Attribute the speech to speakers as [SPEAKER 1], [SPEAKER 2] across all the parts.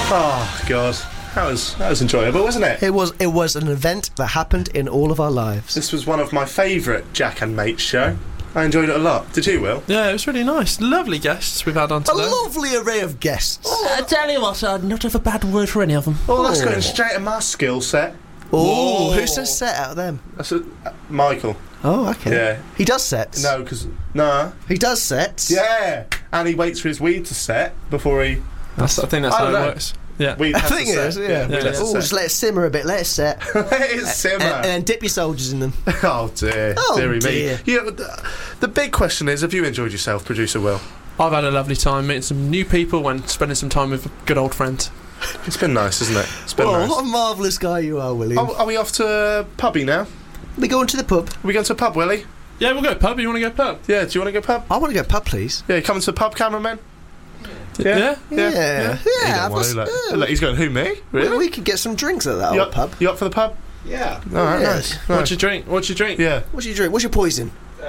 [SPEAKER 1] Oh, God. That was enjoyable, wasn't it?
[SPEAKER 2] It was an event that happened in all of our lives.
[SPEAKER 1] This was one of my favourite Jack and Mate show. I enjoyed it a lot. Did you, Will?
[SPEAKER 3] Yeah, it was really nice. Lovely guests we've had on today.
[SPEAKER 2] A lovely array of guests.
[SPEAKER 3] I tell you what, I'd not have a bad word for any of them.
[SPEAKER 1] Oh, that's going straight to my skill set.
[SPEAKER 2] Oh, who says set out of them?
[SPEAKER 1] That's Michael.
[SPEAKER 2] Oh, okay.
[SPEAKER 1] Yeah.
[SPEAKER 2] He does sets.
[SPEAKER 1] No, because... Nah.
[SPEAKER 2] He does sets.
[SPEAKER 1] Yeah. And he waits for his weed to set before he...
[SPEAKER 3] I think that's how it works. Yeah.
[SPEAKER 1] Weed
[SPEAKER 2] I
[SPEAKER 1] has
[SPEAKER 2] think
[SPEAKER 1] to
[SPEAKER 2] it
[SPEAKER 1] set.
[SPEAKER 2] is, yeah.
[SPEAKER 1] weed has to
[SPEAKER 2] Oh,
[SPEAKER 1] set.
[SPEAKER 2] just let it simmer a bit, let it set.
[SPEAKER 1] Let it simmer.
[SPEAKER 2] And then dip your soldiers in them.
[SPEAKER 1] Oh, dear.
[SPEAKER 2] Oh,
[SPEAKER 1] Deary
[SPEAKER 2] dear.
[SPEAKER 1] me. Yeah, the big question is, have you enjoyed yourself, Producer Will?
[SPEAKER 3] I've had a lovely time meeting some new people and spending some time with a good old friend.
[SPEAKER 1] It's been nice, isn't it? It's been
[SPEAKER 2] Oh,
[SPEAKER 1] nice.
[SPEAKER 2] what a marvellous guy you are, William.
[SPEAKER 1] Are we off to pubby now?
[SPEAKER 2] We going to the pub?
[SPEAKER 1] Are we going to a pub, Willie?
[SPEAKER 3] Yeah, we'll go pub. You want to go pub?
[SPEAKER 1] Yeah, do you want to go pub?
[SPEAKER 2] I want to go pub, please.
[SPEAKER 1] Yeah, you coming to the pub, cameraman?
[SPEAKER 3] Yeah?
[SPEAKER 2] Yeah.
[SPEAKER 1] He don't want to, look, he's going, who, me? Really?
[SPEAKER 2] We could get some drinks at that
[SPEAKER 1] You
[SPEAKER 2] old pub.
[SPEAKER 1] You up for the pub?
[SPEAKER 4] Yeah.
[SPEAKER 1] All right,
[SPEAKER 2] Yes.
[SPEAKER 1] nice.
[SPEAKER 3] What's your drink? What's your drink?
[SPEAKER 1] Yeah.
[SPEAKER 2] What's your drink? What's your poison?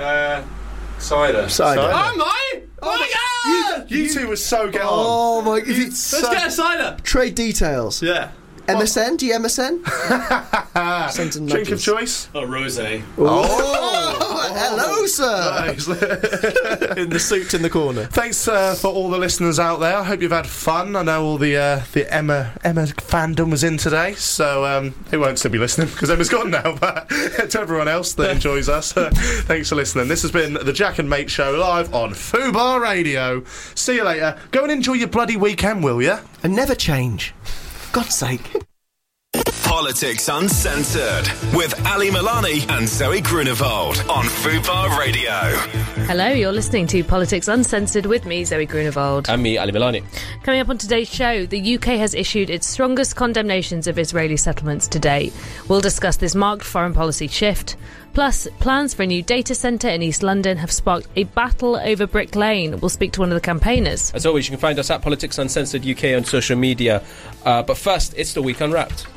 [SPEAKER 4] Cider.
[SPEAKER 2] Cider.
[SPEAKER 3] Oh my! Oh my god!
[SPEAKER 1] You two were so get on.
[SPEAKER 2] Oh my...
[SPEAKER 3] Let's get a cider!
[SPEAKER 2] Trade details.
[SPEAKER 3] Yeah.
[SPEAKER 2] MSN? Do you MSN? Send some
[SPEAKER 1] Drink of
[SPEAKER 2] nudges.
[SPEAKER 1] choice?
[SPEAKER 4] Oh, rosé.
[SPEAKER 2] Oh, hello, sir.
[SPEAKER 1] Nice.
[SPEAKER 2] In the suit in the corner.
[SPEAKER 1] Thanks for all the listeners out there. I hope you've had fun. I know all the Emma fandom was in today, so they won't still be listening because Emma's gone now. But to everyone else that enjoys us, thanks for listening. This has been the Jack and Mate Show live on Fubar Radio. See you later. Go and enjoy your bloody weekend, will ya?
[SPEAKER 2] And never change. For God's sake.
[SPEAKER 5] Politics Uncensored with Ali Milani and Zoe Grunewald on Fubar Radio.
[SPEAKER 6] Hello, you're listening to Politics Uncensored with me, Zoe Grunewald.
[SPEAKER 7] And me, Ali Milani.
[SPEAKER 6] Coming up on today's show, the UK has issued its strongest condemnations of Israeli settlements to date. We'll discuss this marked foreign policy shift. Plus, plans for a new data centre in East London have sparked a battle over Brick Lane. We'll speak to one of the campaigners.
[SPEAKER 7] As always, you can find us at Politics Uncensored UK on social media. But first, it's the Week Unwrapped.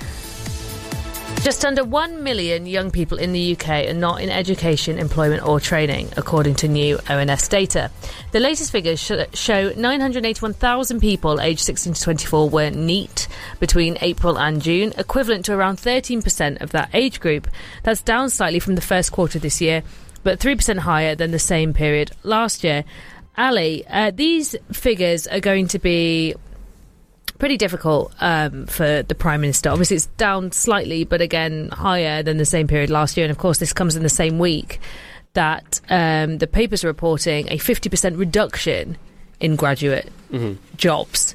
[SPEAKER 6] Just under 1 million young people in the UK are not in education, employment or training, according to new ONS data. The latest figures show 981,000 people aged 16 to 24 were NEET between April and June, equivalent to around 13% of that age group. That's down slightly from the first quarter this year, but 3% higher than the same period last year. Ali, these figures are going to be pretty difficult for the Prime Minister. Obviously, it's down slightly, but again, higher than the same period last year. And of course, this comes in the same week that the papers are reporting a 50% reduction in graduate jobs.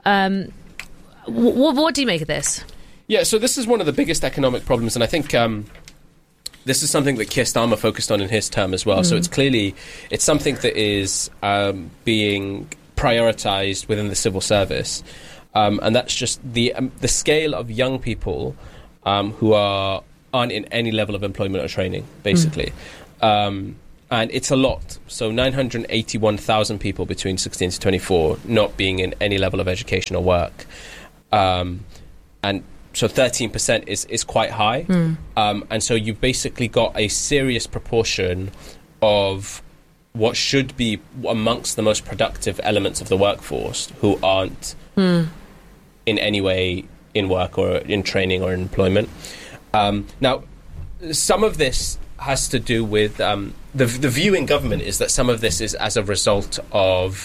[SPEAKER 6] What do you make of this?
[SPEAKER 7] Yeah, so this is one of the biggest economic problems, and I think this is something that Keir Starmer focused on in his term as well. So it's something that is being prioritised within the civil service. And that's just the scale of young people who aren't in any level of employment or training, basically. And it's a lot. So 981,000 people between 16 to 24 not being in any level of education or work. And so 13% is quite high. And so you've basically got a serious proportion of what should be amongst the most productive elements of the workforce who aren't in any way in work or in training or in employment. Now, some of this has to do with the view in government is that some of this is as a result of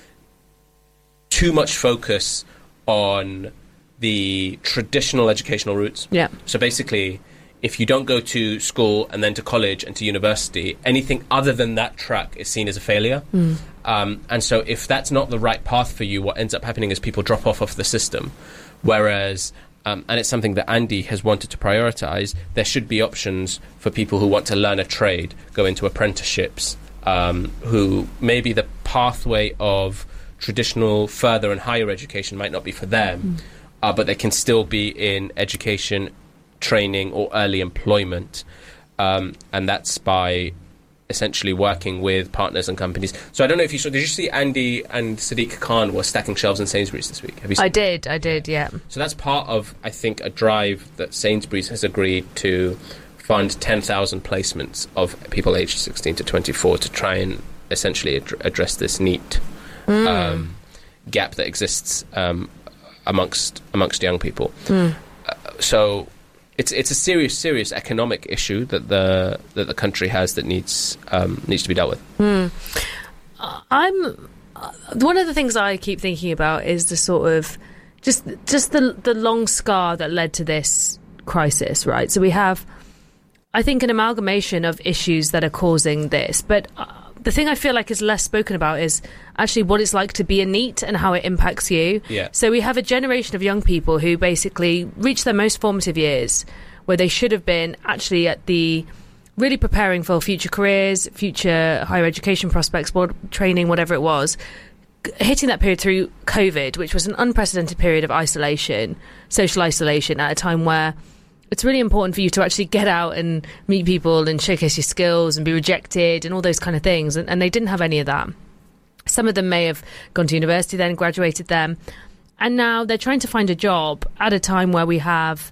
[SPEAKER 7] too much focus on the traditional educational routes.
[SPEAKER 6] Yeah.
[SPEAKER 7] So basically, if you don't go to school and then to college and to university, anything other than that track is seen as a failure. And so if that's not the right path for you, what ends up happening is people drop off the system. Whereas, and it's something that Andy has wanted to prioritise, there should be options for people who want to learn a trade, go into apprenticeships, who maybe the pathway of traditional further and higher education might not be for them, but they can still be in education, training or early employment, and that's by essentially working with partners and companies. So I don't know if you saw, did you see Andy and Sadiq Khan were stacking shelves in Sainsbury's this week? Have you seen
[SPEAKER 6] I did, yeah.
[SPEAKER 7] So that's part of, I think, a drive that Sainsbury's has agreed to fund 10,000 placements of people aged 16 to 24 to try and essentially address this NEET gap that exists amongst young people. So it's a serious economic issue that the country has that needs to be dealt with.
[SPEAKER 6] One of the things I keep thinking about is the sort of just the long scar that led to this crisis, right? So we have, I think, an amalgamation of issues that are causing this, but the thing I feel like is less spoken about is actually what it's like to be a NEET and how it impacts you.
[SPEAKER 7] Yeah.
[SPEAKER 6] So we have a generation of young people who basically reach their most formative years where they should have been actually at the really preparing for future careers, future higher education prospects, training, whatever it was, hitting that period through COVID, which was an unprecedented period of isolation, social isolation, at a time where it's really important for you to actually get out and meet people and showcase your skills and be rejected and all those kind of things. And they didn't have any of that. Some of them may have gone to university then, graduated then. And now they're trying to find a job at a time where we have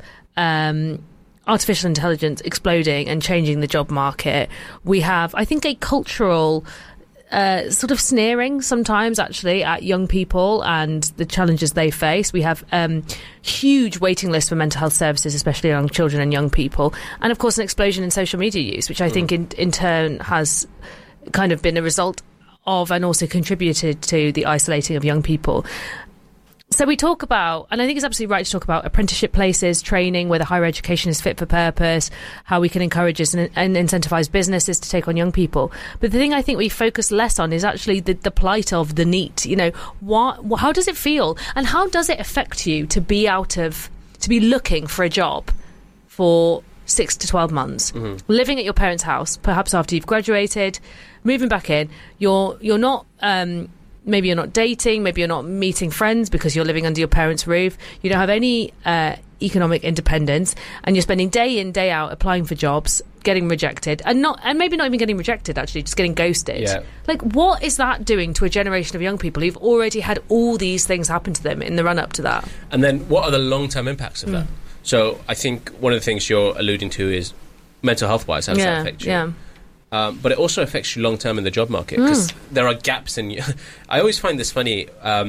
[SPEAKER 6] artificial intelligence exploding and changing the job market. We have, I think, a cultural sort of sneering sometimes actually at young people and the challenges they face. We have huge waiting lists for mental health services, especially among children and young people. And of course an explosion in social media use, which I think in turn has kind of been a result of and also contributed to the isolating of young people. So we talk about, and I think it's absolutely right to talk about apprenticeship places, training, whether higher education is fit for purpose, how we can encourage and incentivise businesses to take on young people. But the thing I think we focus less on is actually the plight of the NEET. You know, how does it feel? And how does it affect you to be looking for a job for 6 to 12 months, living at your parents' house, perhaps after you've graduated, moving back in, you're not... maybe you're not dating, maybe you're not meeting friends because you're living under your parents' roof. You don't have any economic independence, and you're spending day in, day out applying for jobs, getting rejected, and maybe not even getting rejected, actually, just getting ghosted.
[SPEAKER 7] Yeah.
[SPEAKER 6] Like, what is that doing to a generation of young people who've already had all these things happen to them in the run-up to that?
[SPEAKER 7] And then what are the long-term impacts of that? So I think one of the things you're alluding to is mental health-wise, how does that affect you?
[SPEAKER 6] Yeah.
[SPEAKER 7] But it also affects you long term in the job market because there are gaps in you. I always find this funny.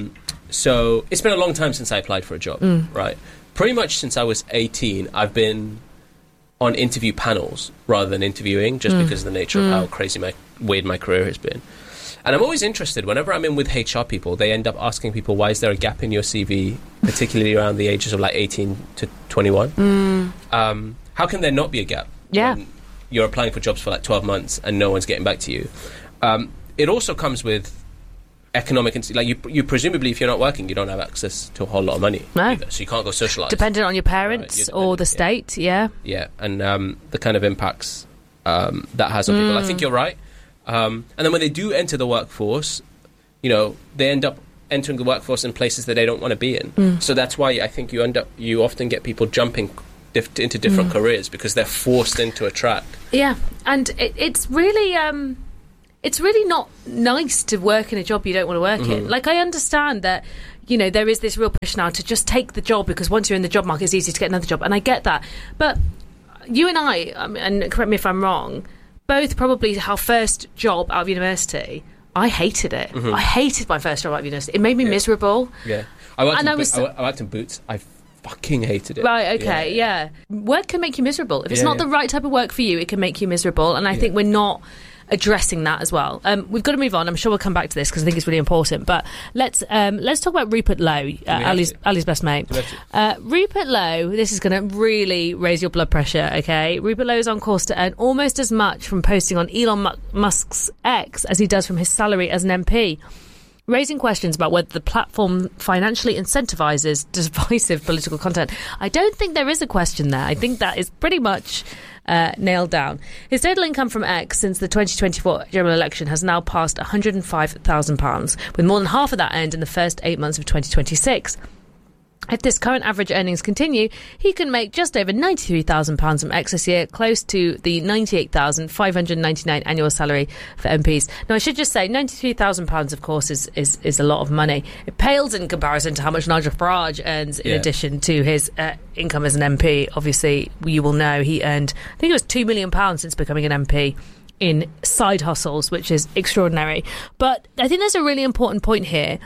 [SPEAKER 7] So it's been a long time since I applied for a job, right? Pretty much since I was 18, I've been on interview panels rather than interviewing, just because of the nature of how weird my career has been. And I'm always interested, whenever I'm in with HR people, they end up asking people, why is there a gap in your CV, particularly around the ages of like 18 to 21? How can there not be a gap?
[SPEAKER 6] Yeah.
[SPEAKER 7] When you're applying for jobs for like 12 months and no one's getting back to you. It also comes with economic... Like you presumably, if you're not working, you don't have access to a whole lot of money either, so you can't go socialise.
[SPEAKER 6] Dependent on your parents or the state, yeah.
[SPEAKER 7] Yeah, and the kind of impacts that has on people. I think you're right. And then when they do enter the workforce, you know, they end up entering the workforce in places that they don't want to be in. So that's why I think you often get people jumping into different careers because they're forced into a track.
[SPEAKER 6] Yeah, and it's really not nice to work in a job you don't want to work in. Like, I understand that, you know, there is this real push now to just take the job because once you're in the job market, it's easy to get another job, and I get that. But you and I, and correct me if I'm wrong, both probably our first job out of university, I hated it. I hated my first job out of university. It made me miserable.
[SPEAKER 7] Yeah, I worked in Boots. I fucking hated it.
[SPEAKER 6] Right, okay, yeah. Work can make you miserable. If it's not the right type of work for you, it can make you miserable. And I think we're not addressing that as well. We've got to move on. I'm sure we'll come back to this because I think it's really important. But let's talk about Rupert Lowe, Ali's best mate. Rupert Lowe, this is going to really raise your blood pressure, okay? Rupert Lowe is on course to earn almost as much from posting on Elon Musk's X as he does from his salary as an MP, raising questions about whether the platform financially incentivises divisive political content. I don't think there is a question there. I think that is pretty much nailed down. His total income from X since the 2024 general election has now passed £105,000, with more than half of that earned in the first 8 months of 2026. If this current average earnings continue, he can make just over £93,000 from X this year, close to the £98,599 annual salary for MPs. Now, I should just say, £93,000, of course, is a lot of money. It pales in comparison to how much Nigel Farage earns in addition to his income as an MP. Obviously, you will know he earned, I think it was £2 million since becoming an MP in side hustles, which is extraordinary. But I think there's a really important point here,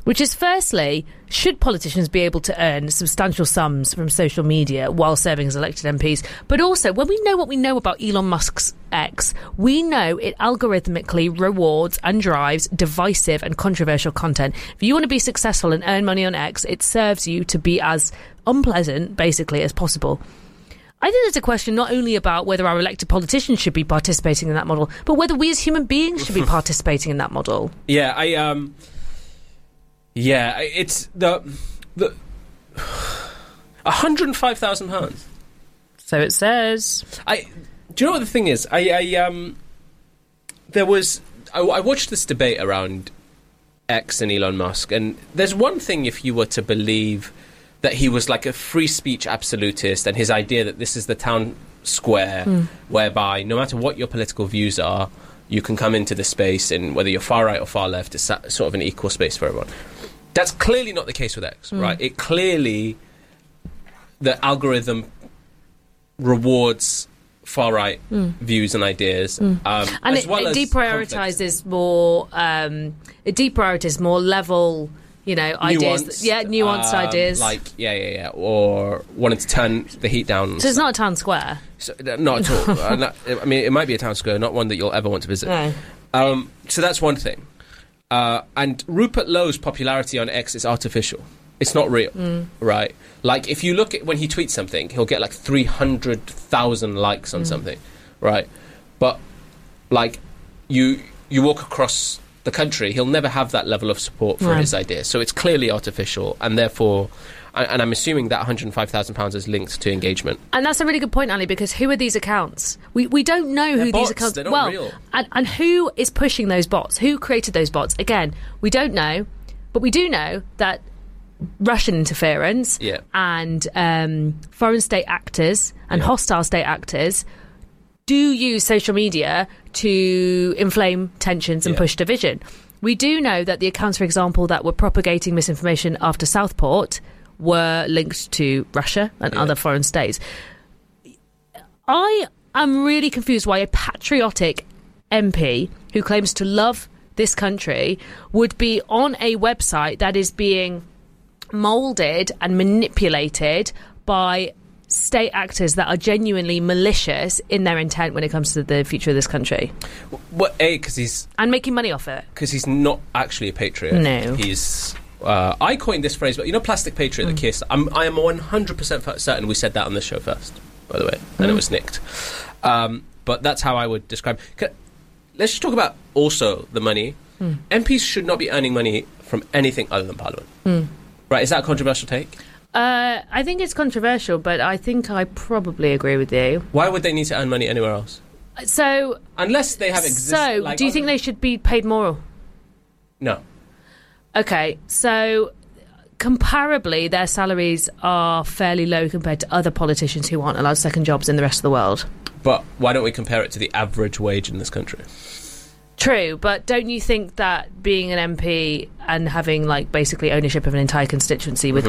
[SPEAKER 6] Which is, firstly, should politicians be able to earn substantial sums from social media while serving as elected MPs? But also, when we know what we know about Elon Musk's X, we know it algorithmically rewards and drives divisive and controversial content. If you want to be successful and earn money on X, it serves you to be as unpleasant, basically, as possible. I think there's a question not only about whether our elected politicians should be participating in that model, but whether we as human beings should be participating in that model.
[SPEAKER 7] Yeah, it's the £105,000.
[SPEAKER 6] So it says.
[SPEAKER 7] Do you know what the thing is? I watched this debate around X and Elon Musk, and there's one thing if you were to believe that he was like a free speech absolutist, and his idea that this is the town square whereby no matter what your political views are, you can come into the space, and whether you're far right or far left, it's sort of an equal space for everyone. That's clearly not the case with X, right? It clearly, the algorithm rewards far-right views and ideas. And
[SPEAKER 6] it deprioritises more, it deprioritises more level, ideas. Nuanced ideas.
[SPEAKER 7] Or wanting to turn the heat down.
[SPEAKER 6] So it's not a town square?
[SPEAKER 7] So, not at all. I mean, it might be a town square, not one that you'll ever want to visit.
[SPEAKER 6] No.
[SPEAKER 7] So that's one thing. And Rupert Lowe's popularity on X is artificial. It's not real, right? Like, if you look at when he tweets something, he'll get like 300,000 likes on something, right? But, like, you walk across the country, he'll never have that level of support for his ideas. So it's clearly artificial, and therefore... And I'm assuming that £105,000 is linked to engagement.
[SPEAKER 6] And that's a really good point, Ali, because who are these accounts? We don't know who these accounts...
[SPEAKER 7] They're not real.
[SPEAKER 6] And who is pushing those bots? Who created those bots? Again, we don't know, but we do know that Russian interference and foreign state actors and hostile state actors do use social media to inflame tensions and push division. We do know that the accounts, for example, that were propagating misinformation after Southport were linked to Russia and other foreign states. I am really confused why a patriotic MP who claims to love this country would be on a website that is being moulded and manipulated by state actors that are genuinely malicious in their intent when it comes to the future of this country.
[SPEAKER 7] Well, because he's...
[SPEAKER 6] And making money off it.
[SPEAKER 7] Because he's not actually a patriot.
[SPEAKER 6] No.
[SPEAKER 7] He's... I coined this phrase, but plastic patriot, the kiss. I am 100% certain we said that on this show first, by the way, and it was nicked. But that's how I would describe. Let's just talk about also the money. MPs should not be earning money from anything other than Parliament. Right? Is that a controversial take?
[SPEAKER 6] I think it's controversial, but I think I probably agree with you.
[SPEAKER 7] Why would they need to earn money anywhere else?
[SPEAKER 6] So,
[SPEAKER 7] unless they have
[SPEAKER 6] do you think they should be paid more?
[SPEAKER 7] No.
[SPEAKER 6] Okay, so comparably, their salaries are fairly low compared to other politicians who aren't allowed second jobs in the rest of the world.
[SPEAKER 7] But why don't we compare it to the average wage in this country?
[SPEAKER 6] True, but don't you think that being an MP and having, like, basically ownership of an entire constituency with